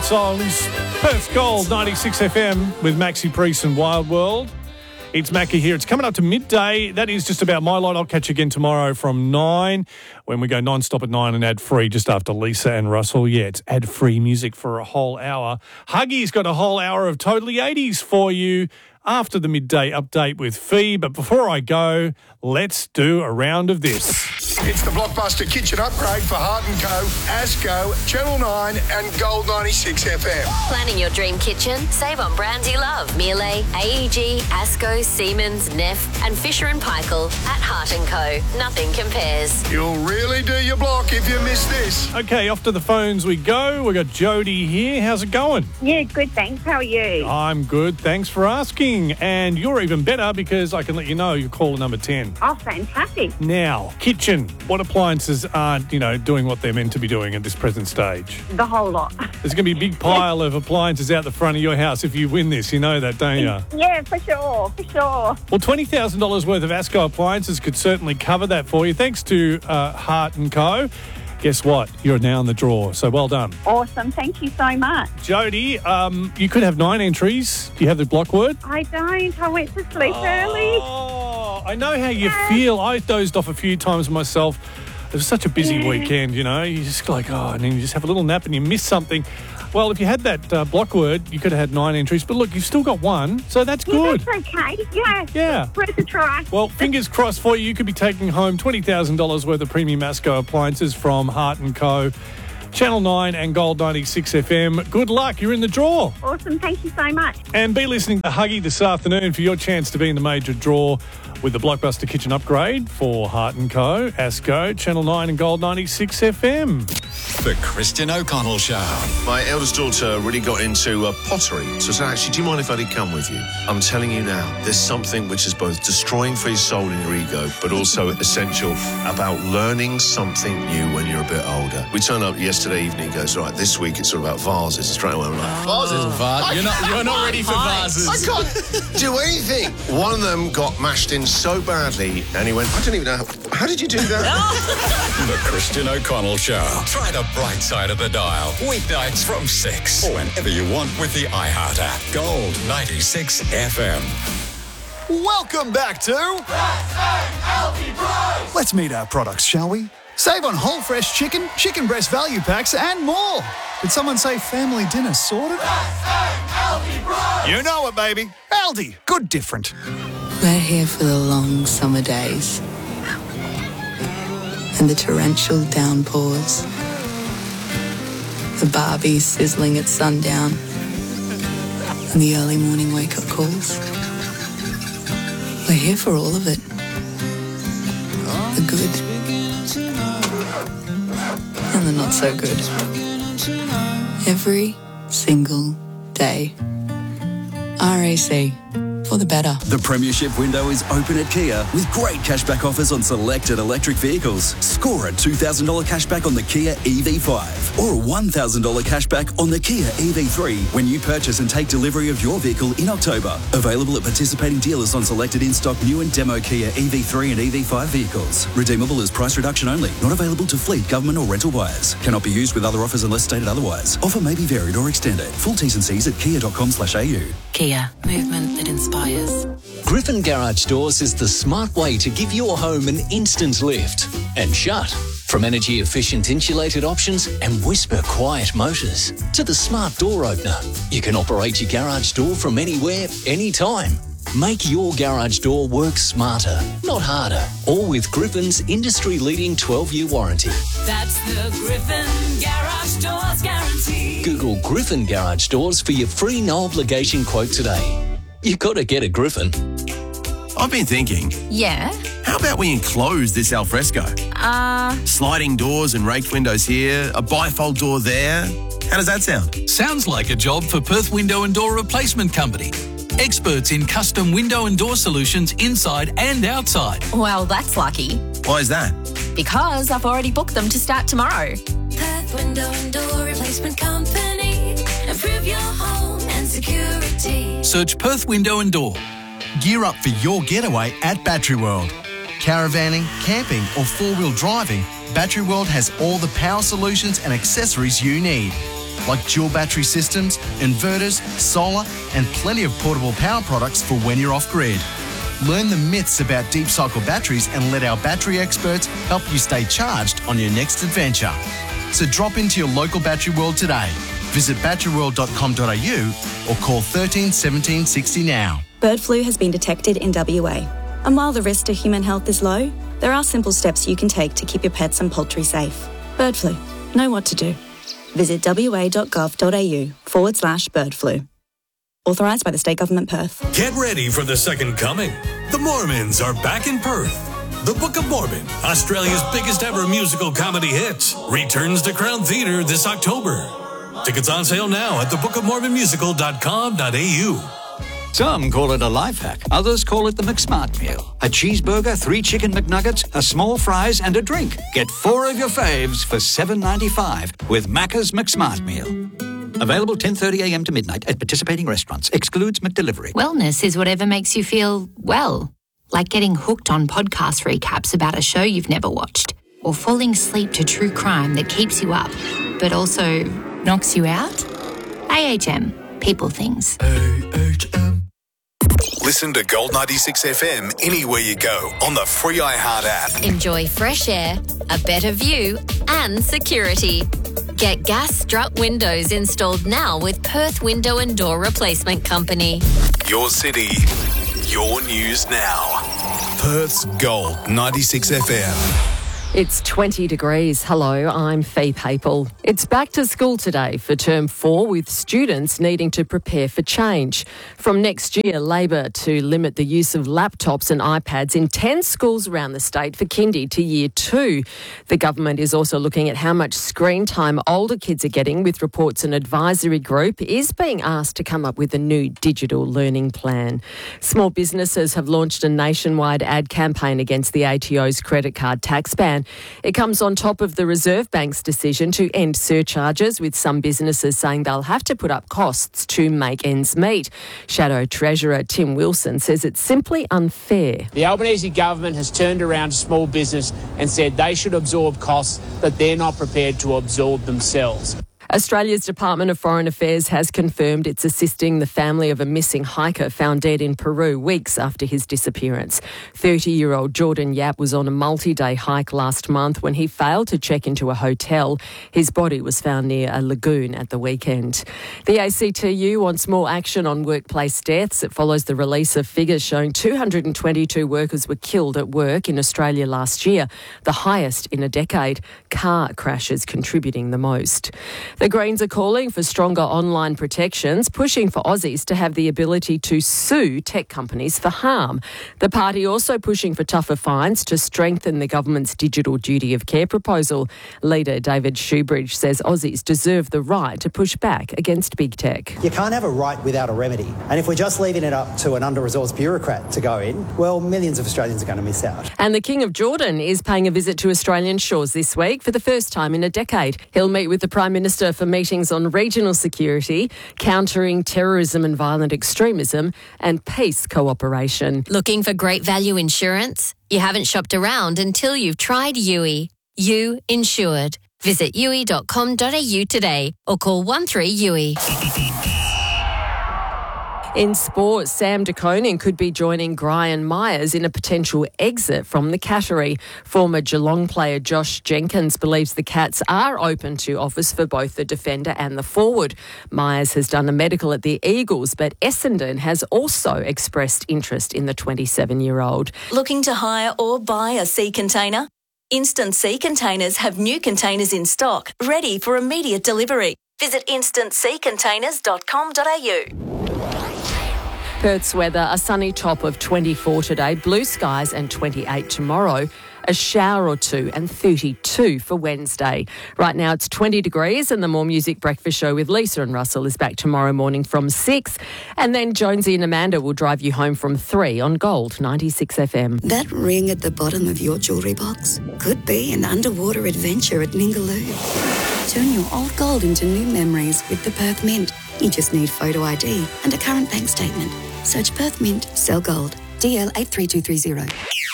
songs. Perth's Gold, 96 FM with Maxi Priest and Wild World. It's Mackie here. It's coming up to midday. That is just about my lot. I'll catch you again tomorrow from 9 when we go non-stop at 9 and ad-free just after Lisa and Russell. Yeah, it's ad-free music for a whole hour. Huggy's got a whole hour of Totally 80s for you after the midday update with Fee. But before I go, let's do a round of this. It's the Blockbuster Kitchen Upgrade for Hart & Co, Asco, Channel 9 and Gold 96 FM. Planning your dream kitchen? Save on brands you love. Miele, AEG, Asco, Siemens, Neff and Fisher & Paykel at Hart & Co. Nothing compares. You'll really do your block if you miss this. Okay, off to the phones we go. We've got Jody here. How's it going? Yeah, good, thanks. How are you? I'm good. Thanks for asking. And you're even better because I can let you know you're caller number 10. Oh, fantastic. Now, kitchen. What appliances aren't, doing what they're meant to be doing at this present stage? The whole lot. There's going to be a big pile of appliances out the front of your house if you win this. You know that, don't you? Yeah, for sure. Well, $20,000 worth of Asco appliances could certainly cover that for you. Thanks to Hart & Co. Guess what? You're now in the draw, so well done. Awesome. Thank you so much. Jody, you could have 9 entries. Do you have the block word? I don't. I went to sleep early. Oh, I know how you feel. I dozed off a few times myself. It was such a busy weekend, You just like, and then you just have a little nap and you miss something. Well, if you had that block word, you could have had 9 entries. But look, you've still got 1, so that's good. That's okay. Yeah. Worth a try. Well, fingers crossed for you. You could be taking home $20,000 worth of premium Asco appliances from Hart & Co, Channel 9 and Gold 96 FM. Good luck. You're in the draw. Awesome. Thank you so much. And be listening to Huggy this afternoon for your chance to be in the major draw with the Blockbuster Kitchen Upgrade for Hart & Co, Asco, Channel 9 and Gold 96 FM. The Christian O'Connell Show. My eldest daughter really got into pottery. So I said, actually, do you mind if I did come with you? I'm telling you now, there's something which is both destroying for your soul and your ego, but also essential about learning something new when you're a bit older. We turned up yesterday evening, goes, right, this week it's all about vases. Straight away I'm like, vases? You're not ready for vases. I can't do anything. One of them got mashed in so badly, and he went, I don't even know, how did you do that? The Christian O'Connell Show. Try the bright side of the dial. Weeknights from 6. Or whenever you want with the iHeart app. Gold 96 FM. Welcome back to Let's meet our products, shall we? Save on whole fresh chicken, chicken breast value packs and more. Did someone say family dinner sorted? You know it, baby. Aldi, good different. We're here for the long summer days and the torrential downpours, the barbie sizzling at sundown and the early morning wake-up calls. We're here for all of it. The good and the not so good. Every single day. RAC. For the better. The Premiership window is open at Kia with great cashback offers on selected electric vehicles. Score a $2,000 cashback on the Kia EV5 or a $1,000 cashback on the Kia EV3 when you purchase and take delivery of your vehicle in October. Available at participating dealers on selected in-stock new and demo Kia EV3 and EV5 vehicles. Redeemable as price reduction only. Not available to fleet, government or rental buyers. Cannot be used with other offers unless stated otherwise. Offer may be varied or extended. Full T's and C's at kia.com/au. Kia. Movement that inspires. Griffin Garage Doors is the smart way to give your home an instant lift and shut. From energy-efficient insulated options and whisper-quiet motors to the smart door opener, you can operate your garage door from anywhere, anytime. Make your garage door work smarter, not harder. All with Griffin's industry-leading 12-year warranty. That's the Griffin Garage Doors guarantee. Google Griffin Garage Doors for your free no-obligation quote today. You got to get a Griffin. I've been thinking. Yeah? How about we enclose this alfresco? Sliding doors and raked windows here, a bifold door there. How does that sound? Sounds like a job for Perth Window and Door Replacement Company. Experts in custom window and door solutions inside and outside. Well, that's lucky. Why is that? Because I've already booked them to start tomorrow. Perth Window and Door Replacement Company. Improve your home and security. Search Perth Window and Door. Gear up for your getaway at Battery World. Caravanning, camping or four-wheel driving, Battery World has all the power solutions and accessories you need. like dual battery systems, inverters, solar, and plenty of portable power products for when you're off-grid. Learn the myths about deep cycle batteries and let our battery experts help you stay charged on your next adventure. So drop into your local Battery World today. Visit batteryworld.com.au or call 13 17 60 now. Bird flu has been detected in WA. And while the risk to human health is low, there are simple steps you can take to keep your pets and poultry safe. Bird flu. Know what to do. Visit wa.gov.au/bird flu. Authorised by the State Government Perth. Get ready for the second coming. The Mormons are back in Perth. The Book of Mormon, Australia's biggest ever musical comedy hit, returns to Crown Theatre this October. Tickets on sale now at thebookofmormonmusical.com.au. Some call it a life hack. Others call it the McSmart meal. A cheeseburger, 3 chicken McNuggets, a small fries and a drink. Get 4 of your faves for $7.95 with Macca's McSmart meal. Available 10:30 a.m. to midnight at participating restaurants. Excludes McDelivery. Wellness is whatever makes you feel well. Like getting hooked on podcast recaps about a show you've never watched. Or falling asleep to true crime that keeps you up, but also knocks you out. AHM. People things. Listen to Gold 96 FM anywhere you go on the free iHeart app. Enjoy fresh air, a better view, and security. Get gas strut windows installed now with Perth Window and Door Replacement Company. Your city, your news now. Perth's Gold 96 FM. It's 20 degrees. Hello, I'm Fee Papel. It's back to school today for Term 4 with students needing to prepare for change. From next year, Labor to limit the use of laptops and iPads in 10 schools around the state for kindy to year 2. The government is also looking at how much screen time older kids are getting, with reports an advisory group is being asked to come up with a new digital learning plan. Small businesses have launched a nationwide ad campaign against the ATO's credit card tax ban. It comes on top of the Reserve Bank's decision to end surcharges, with some businesses saying they'll have to put up costs to make ends meet. Shadow Treasurer Tim Wilson says it's simply unfair. The Albanese government has turned around to small business and said they should absorb costs that they're not prepared to absorb themselves. Australia's Department of Foreign Affairs has confirmed it's assisting the family of a missing hiker found dead in Peru weeks after his disappearance. 30-year-old Jordan Yap was on a multi-day hike last month when he failed to check into a hotel. His body was found near a lagoon at the weekend. The ACTU wants more action on workplace deaths. It follows the release of figures showing 222 workers were killed at work in Australia last year, the highest in a decade. Car crashes contributing the most. The Greens are calling for stronger online protections, pushing for Aussies to have the ability to sue tech companies for harm. The party also pushing for tougher fines to strengthen the government's digital duty of care proposal. Leader David Shoebridge says Aussies deserve the right to push back against big tech. You can't have a right without a remedy. And if we're just leaving it up to an under-resourced bureaucrat to go in, well, millions of Australians are going to miss out. And the King of Jordan is paying a visit to Australian shores this week for the first time in a decade. He'll meet with the Prime Minister for meetings on regional security, countering terrorism and violent extremism, and peace cooperation. Looking for great value insurance? You haven't shopped around until you've tried Yui. You insured. Visit yui.com.au today or call 13-YUI. In sport, Sam De Koning could be joining Brian Myers in a potential exit from the Cattery. Former Geelong player Josh Jenkins believes the Cats are open to offers for both the defender and the forward. Myers has done a medical at the Eagles, but Essendon has also expressed interest in the 27-year-old. Looking to hire or buy a sea container? Instant Sea Containers have new containers in stock, ready for immediate delivery. Visit instantseacontainers.com.au. Perth's weather, a sunny top of 24 today, blue skies and 28 tomorrow, a shower or two and 32 for Wednesday. Right now it's 20 degrees and the More Music Breakfast Show with Lisa and Russell is back tomorrow morning from 6. And then Jonesy and Amanda will drive you home from 3 on Gold 96 FM. That ring at the bottom of your jewellery box could be an underwater adventure at Ningaloo. Turn your old gold into new memories with the Perth Mint. You just need photo ID and a current bank statement. Search Perth Mint, sell gold. DL 83230.